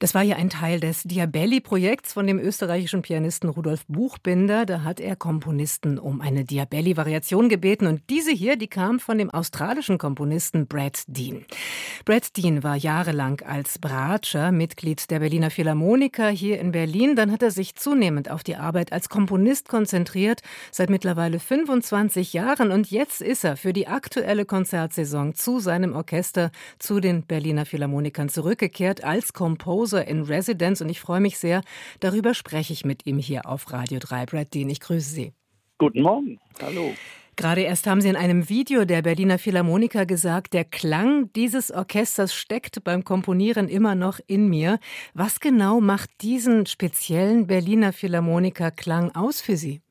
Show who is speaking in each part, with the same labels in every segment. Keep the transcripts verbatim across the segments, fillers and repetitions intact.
Speaker 1: Das war ja ein Teil des Diabelli-Projekts von dem österreichischen Pianisten Rudolf Buchbinder. Da hat er Komponisten um eine Diabelli-Variation gebeten. Und diese hier, die kam von dem australischen Komponisten Brad Dean. Brad Dean war jahrelang als Bratscher Mitglied der Berliner Philharmoniker hier in Berlin. Dann hat er sich zunehmend auf die Arbeit als Komponist konzentriert, seit mittlerweile fünfundzwanzig Jahren. Und jetzt ist er für die aktuelle Konzertsaison zu seinem Orchester, zu den Berliner Philharmonikern zurückgekehrt als Composer in Residence. Und ich freue mich sehr, darüber spreche ich mit ihm hier auf Radio drei. Brad Dean, ich grüße Sie.
Speaker 2: Guten Morgen, hallo.
Speaker 1: Gerade erst haben Sie in einem Video der Berliner Philharmoniker gesagt, der Klang dieses Orchesters steckt beim Komponieren immer noch in mir. Was genau macht diesen speziellen Berliner Philharmoniker-Klang aus für Sie?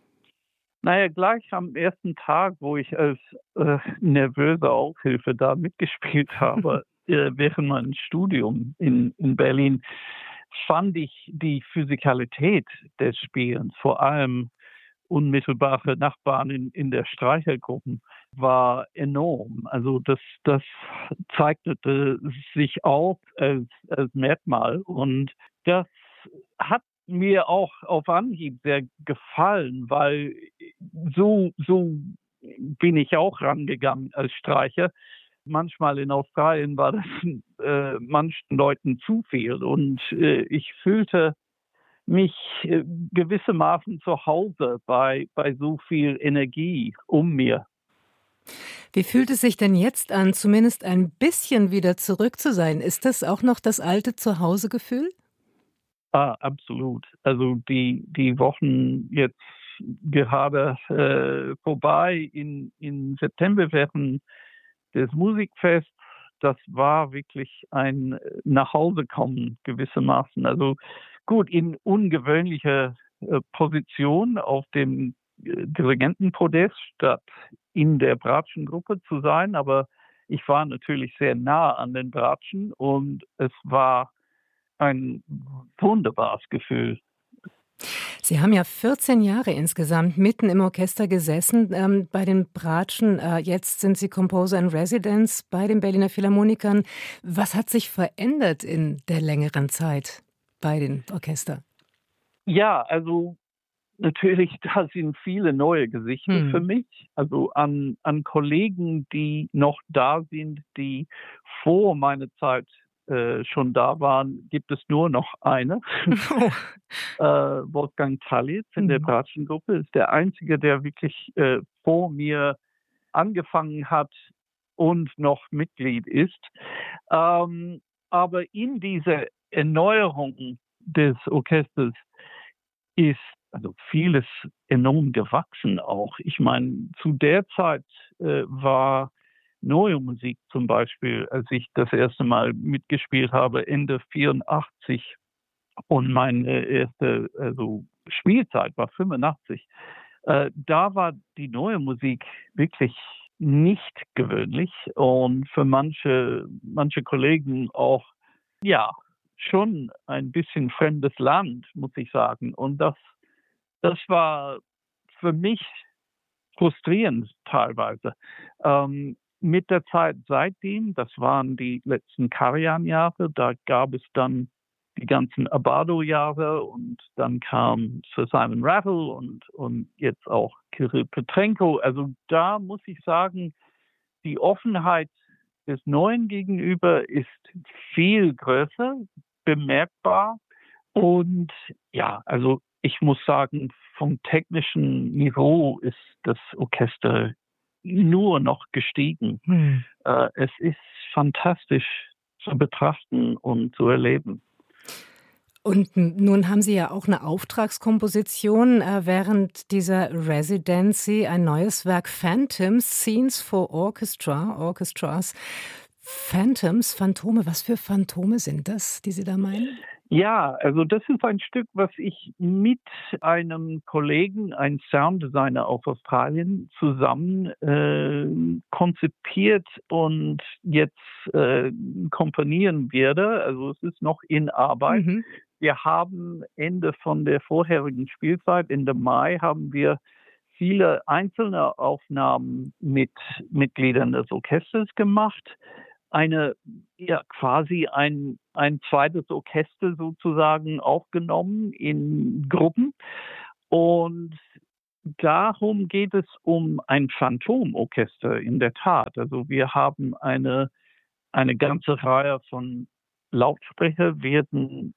Speaker 2: Naja, gleich am ersten Tag, wo ich als äh, nervöse Aufhilfe da mitgespielt habe, äh, während meinem Studium in, in Berlin, fand ich die Physikalität des Spielens, vor allem unmittelbare Nachbarn in, in der Streichergruppen, war enorm. Also das, das zeichnete sich auf als, als Merkmal und das hat mir auch auf Anhieb sehr gefallen, weil so, so bin ich auch rangegangen als Streicher. Manchmal in Australien war das äh, manchen Leuten zu viel und äh, ich fühlte mich äh, gewissermaßen zu Hause bei, bei so viel Energie um mir.
Speaker 1: Wie fühlt es sich denn jetzt an, zumindest ein bisschen wieder zurück zu sein? Ist das auch noch das alte Zuhausegefühl?
Speaker 2: Ah, absolut. Also die, die Wochen jetzt gerade äh, vorbei in, in September während des Musikfests, das war wirklich ein Nachhausekommen gewissermaßen. Also gut, in ungewöhnlicher äh, Position auf dem äh, Dirigentenpodest statt in der Bratschengruppe zu sein, aber ich war natürlich sehr nah an den Bratschen und es war ein wunderbares Gefühl.
Speaker 1: Sie haben ja vierzehn Jahre insgesamt mitten im Orchester gesessen, ähm, bei den Bratschen. Äh, jetzt sind Sie Composer in Residence bei den Berliner Philharmonikern. Was hat sich verändert in der längeren Zeit bei den Orchestern?
Speaker 2: Ja, also natürlich, da sind viele neue Gesichter hm. für mich. Also an, an Kollegen, die noch da sind, die vor meiner Zeit Äh, schon da waren, gibt es nur noch eine. Oh. äh, Wolfgang Tallitz in mhm. der Bratschengruppe ist der Einzige, der wirklich äh, vor mir angefangen hat und noch Mitglied ist. Ähm, aber in dieser Erneuerung des Orchesters ist also vieles enorm gewachsen auch. Ich meine, zu der Zeit äh, war neue Musik zum Beispiel, als ich das erste Mal mitgespielt habe, Ende vierundachtzig und meine erste also Spielzeit war fünfundachtzig. Äh, da war die neue Musik wirklich nicht gewöhnlich und für manche, manche Kollegen auch, ja, schon ein bisschen fremdes Land, muss ich sagen. Und das, das war für mich frustrierend teilweise. Ähm, Mit der Zeit seitdem, das waren die letzten Karajan-Jahre, da gab es dann die ganzen Abbado-Jahre und dann kam Sir Simon Rattle und, und jetzt auch Kirill Petrenko. Also da muss ich sagen, die Offenheit des Neuen gegenüber ist viel größer, bemerkbar. Und ja, also ich muss sagen, vom technischen Niveau ist das Orchester nur noch gestiegen. Hm. Äh, es ist fantastisch zu betrachten und zu erleben.
Speaker 1: Und nun haben Sie ja auch eine Auftragskomposition äh, während dieser Residency, ein neues Werk, Phantoms, Scenes for Orchestra, Orchestras. Phantoms, Phantome, was für Phantome sind das, die Sie da meinen?
Speaker 2: Ja, also das ist ein Stück, was ich mit einem Kollegen, einem Sounddesigner aus Australien, zusammen äh, konzipiert und jetzt äh, komponieren werde. Also es ist noch in Arbeit. Mhm. Wir haben Ende von der vorherigen Spielzeit, Ende Mai, haben wir viele einzelne Aufnahmen mit Mitgliedern des Orchesters gemacht. eine, ja, quasi ein, ein zweites Orchester sozusagen aufgenommen in Gruppen. Und darum geht es um ein Phantomorchester in der Tat. Also wir haben eine, eine ganze Reihe von Lautsprecher werden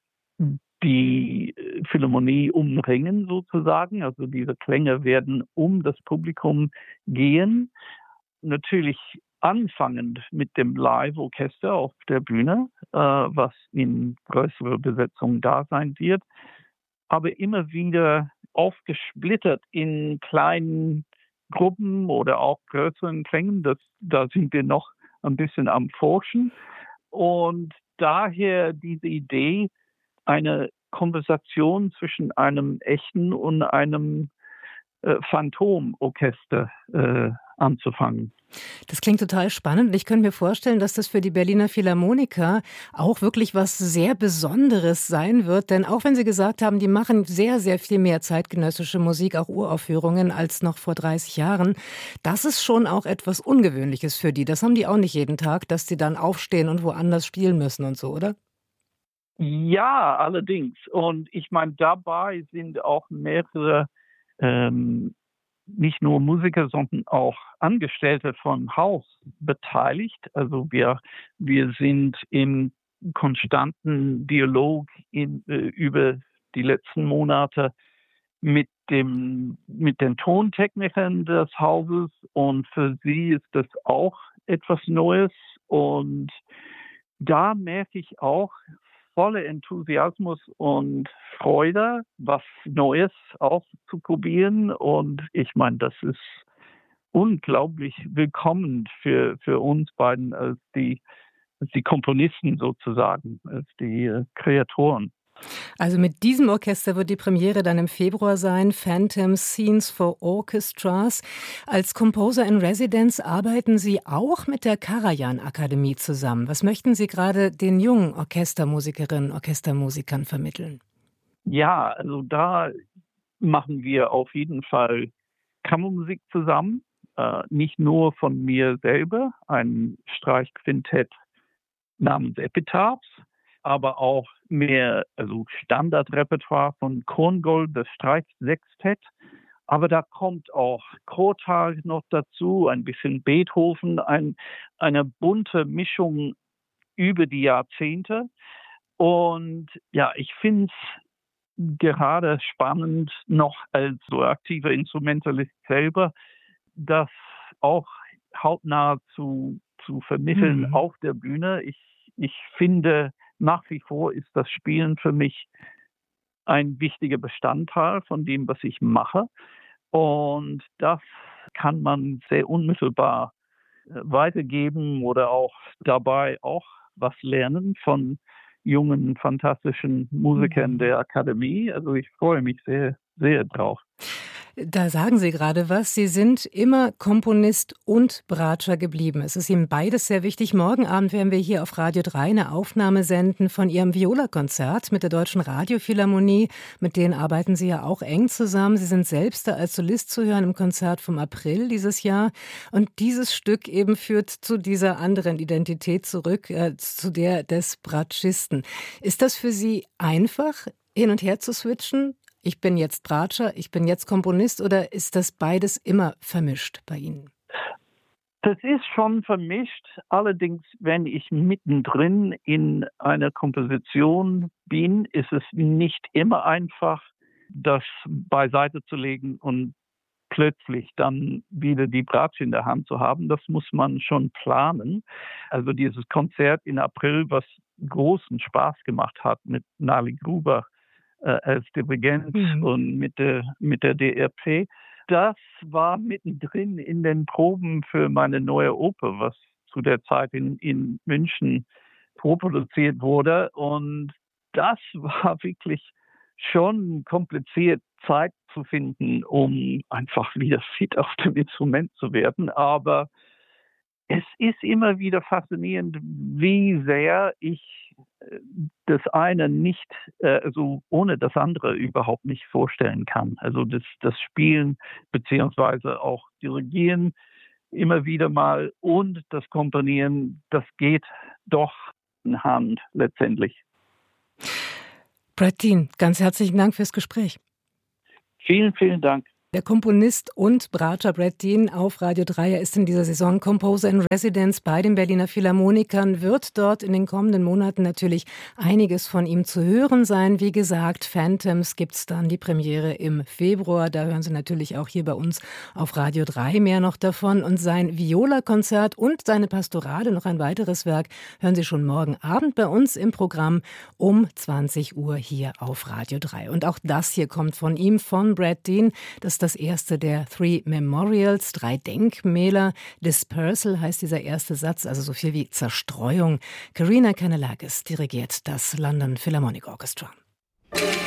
Speaker 2: die Philharmonie umringen sozusagen. Also diese Klänge werden um das Publikum gehen. Natürlich anfangend mit dem Live-Orchester auf der Bühne, äh, was in größerer Besetzung da sein wird, aber immer wieder aufgesplittert in kleinen Gruppen oder auch größeren Klängen. Das, da sind wir noch ein bisschen am Forschen. Und daher diese Idee, eine Konversation zwischen einem echten und einem äh, Phantomorchester äh, anzufangen.
Speaker 1: Das klingt total spannend. Ich könnte mir vorstellen, dass das für die Berliner Philharmoniker auch wirklich was sehr Besonderes sein wird. Denn auch wenn Sie gesagt haben, die machen sehr, sehr viel mehr zeitgenössische Musik, auch Uraufführungen, als noch vor dreißig Jahren, das ist schon auch etwas Ungewöhnliches für die. Das haben die auch nicht jeden Tag, dass sie dann aufstehen und woanders spielen müssen und so, oder?
Speaker 2: Ja, allerdings. Und ich meine, dabei sind auch mehrere ähm, nicht nur Musiker, sondern auch Angestellte von Haus beteiligt. Also wir, wir sind im konstanten Dialog in, äh, über die letzten Monate mit dem, mit den Tontechnikern des Hauses, und für sie ist das auch etwas Neues, und da merke ich auch voller Enthusiasmus und Freude, was Neues auszuprobieren. Und ich meine, das ist unglaublich willkommen für, für uns beiden als die, als die Komponisten sozusagen, als die äh, Kreatoren.
Speaker 1: Also mit diesem Orchester wird die Premiere dann im Februar sein, Phantom Scenes for Orchestras. Als Composer in Residence arbeiten Sie auch mit der Karajan-Akademie zusammen. Was möchten Sie gerade den jungen Orchestermusikerinnen, Orchestermusikern vermitteln?
Speaker 2: Ja, also da machen wir auf jeden Fall Kammermusik zusammen. Äh, nicht nur von mir selber, ein Streichquintett namens Epitaphs, aber auch mehr, also Standardrepertoire von Korngold, das Streichsextett. Aber da kommt auch Krothal noch dazu, ein bisschen Beethoven, ein, eine bunte Mischung über die Jahrzehnte. Und ja, ich finde es gerade spannend, noch als so aktiver Instrumentalist selber, das auch hautnah zu, zu vermitteln mhm. auf der Bühne. Ich, ich finde, nach wie vor ist das Spielen für mich ein wichtiger Bestandteil von dem, was ich mache. Und das kann man sehr unmittelbar weitergeben oder auch dabei auch was lernen von jungen, fantastischen Musikern mhm. der Akademie. Also ich freue mich sehr, sehr drauf.
Speaker 1: Da sagen Sie gerade was. Sie sind immer Komponist und Bratscher geblieben. Es ist Ihnen beides sehr wichtig. Morgen Abend werden wir hier auf Radio drei eine Aufnahme senden von Ihrem Viola-Konzert mit der Deutschen Radiophilharmonie. Mit denen arbeiten Sie ja auch eng zusammen. Sie sind selbst da als Solist zu hören im Konzert vom April dieses Jahr. Und dieses Stück eben führt zu dieser anderen Identität zurück, äh, zu der des Bratschisten. Ist das für Sie einfach, hin und her zu switchen? Ich bin jetzt Bratscher, ich bin jetzt Komponist, oder ist das beides immer vermischt bei Ihnen?
Speaker 2: Das ist schon vermischt. Allerdings, wenn ich mittendrin in einer Komposition bin, ist es nicht immer einfach, das beiseite zu legen und plötzlich dann wieder die Bratsche in der Hand zu haben. Das muss man schon planen. Also dieses Konzert im April, was großen Spaß gemacht hat mit Nali Gruber als Dirigent mhm. und mit der, mit der D R P. Das war mittendrin in den Proben für meine neue Oper, was zu der Zeit in, in München vorproduziert wurde. Und das war wirklich schon kompliziert, Zeit zu finden, um einfach wieder fit auf dem Instrument zu werden. Aber es ist immer wieder faszinierend, wie sehr ich das eine nicht, also ohne das andere überhaupt nicht vorstellen kann. Also das, das Spielen beziehungsweise auch Dirigieren immer wieder mal und das Komponieren, das geht doch in Hand letztendlich.
Speaker 1: Brad Dean, ganz herzlichen Dank fürs Gespräch.
Speaker 2: Vielen, vielen Dank.
Speaker 1: Der Komponist und Bratscher Brad Dean auf Radio drei. Er ist in dieser Saison Composer in Residence bei den Berliner Philharmonikern, wird dort in den kommenden Monaten natürlich einiges von ihm zu hören sein. Wie gesagt, Phantoms gibt's dann die Premiere im Februar. Da hören Sie natürlich auch hier bei uns auf Radio drei mehr noch davon. Und sein Viola-Konzert und seine Pastorale, noch ein weiteres Werk, hören Sie schon morgen Abend bei uns im Programm um zwanzig Uhr hier auf Radio drei. Und auch das hier kommt von ihm, von Brad Dean. Das das erste der Three Memorials, drei Denkmäler. Dispersal heißt dieser erste Satz, also so viel wie Zerstreuung. Karina Kanellakis dirigiert das London Philharmonic Orchestra.